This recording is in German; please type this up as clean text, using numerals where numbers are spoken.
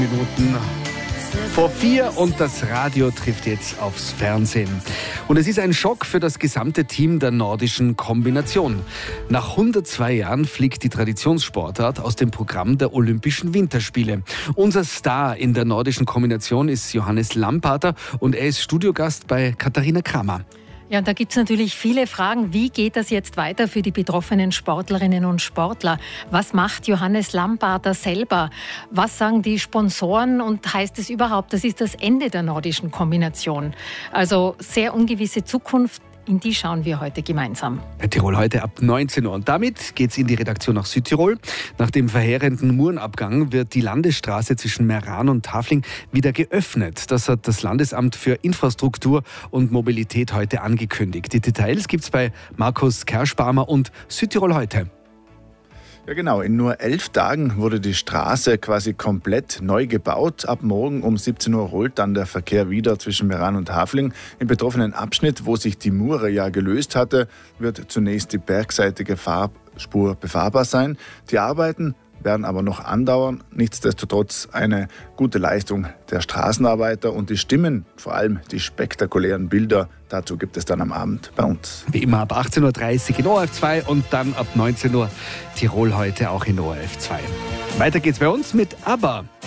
Minuten vor 4 und das Radio trifft jetzt aufs Fernsehen. Und es ist ein Schock für das gesamte Team der nordischen Kombination. Nach 102 Jahren fliegt die Traditionssportart aus dem Programm der Olympischen Winterspiele. Unser Star in der nordischen Kombination ist Johannes Lamparter und er ist Studiogast bei Katharina Kramer. Ja, und da gibt es natürlich viele Fragen. Wie geht das jetzt weiter für die betroffenen Sportlerinnen und Sportler? Was macht Johannes Lamparter selber? Was sagen die Sponsoren und heißt es überhaupt, das ist das Ende der nordischen Kombination? Also sehr ungewisse Zukunft. In die schauen wir heute gemeinsam. Tirol heute ab 19 Uhr. Und damit geht's in die Redaktion nach Südtirol. Nach dem verheerenden Murenabgang wird die Landesstraße zwischen Meran und Hafling wieder geöffnet. Das hat das Landesamt für Infrastruktur und Mobilität heute angekündigt. Die Details gibt's bei Markus Kerschbarmer und Südtirol heute. Ja genau, in nur 11 Tagen wurde die Straße quasi komplett neu gebaut. Ab morgen um 17 Uhr rollt dann der Verkehr wieder zwischen Meran und Hafling. Im betroffenen Abschnitt, wo sich die Mure ja gelöst hatte, wird zunächst die bergseitige Fahrspur befahrbar sein. Die Arbeiten werden aber noch andauern. Nichtsdestotrotz eine gute Leistung der Straßenarbeiter und die Stimmen, vor allem die spektakulären Bilder, dazu gibt es dann am Abend bei uns. Wie immer ab 18.30 Uhr in ORF 2 und dann ab 19 Uhr Tirol heute auch in ORF 2. Weiter geht's bei uns mit ABBA.